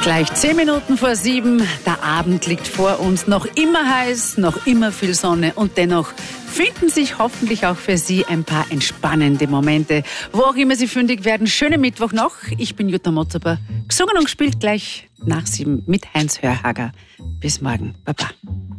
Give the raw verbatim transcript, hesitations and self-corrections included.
Gleich zehn Minuten vor sieben, der Abend liegt vor uns, noch immer heiß, noch immer viel Sonne und dennoch finden sich hoffentlich auch für Sie ein paar entspannende Momente. Wo auch immer Sie fündig werden, schönen Mittwoch noch. Ich bin Jutta Motzaber, gesungen und gespielt gleich nach sieben mit Heinz Hörhager. Bis morgen, Baba.